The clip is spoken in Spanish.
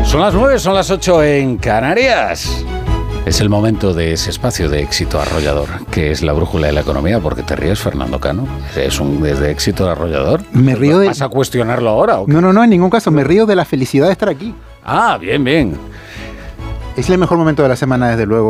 Son las 9, son las 8 en Canarias. Es el momento de ese espacio de éxito arrollador, que es la brújula de la economía. ¿Por qué te ríes, Fernando Cano? ¿Es un desde éxito arrollador? Me río de... ¿Vas a cuestionarlo ahora o qué? No, en ningún caso. Me río de la felicidad de estar aquí. Ah, bien. Es el mejor momento de la semana, desde luego.